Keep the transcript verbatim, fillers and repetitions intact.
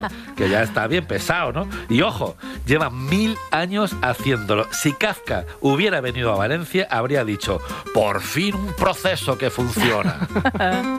que ya está bien pesado, ¿no? Y ojo, lleva mil años haciéndolo. Si Kafka hubiera venido a Valencia, habría dicho, por fin un proceso que funciona.